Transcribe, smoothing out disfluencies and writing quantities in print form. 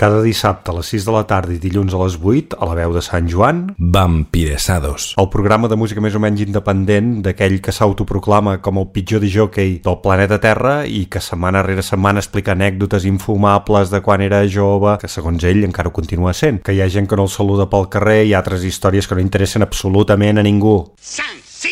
Cada dissabte a les 6 de la tarda i dilluns a les 8, a la veu de Sant Joan, Vampiresados. el programa de música més o menys independent d'aquell que s'autoproclama com el pitjor discjòquei del planeta Terra i que setmana rere setmana explica anècdotes infumables de quan era jove, que segons ell encara ho continua sent. Que hi ha gent que no el saluda pel carrer i altres històries que no interessen absolutament a ningú. Sang!